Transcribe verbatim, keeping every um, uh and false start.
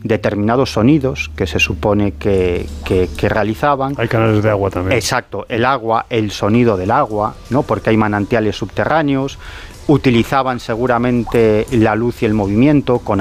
determinados sonidos que se supone que, que, que realizaban. Hay canales de agua también. Exacto, el agua, el sonido del agua, ¿no? Porque hay manantiales subterráneos. Utilizaban seguramente la luz y el movimiento con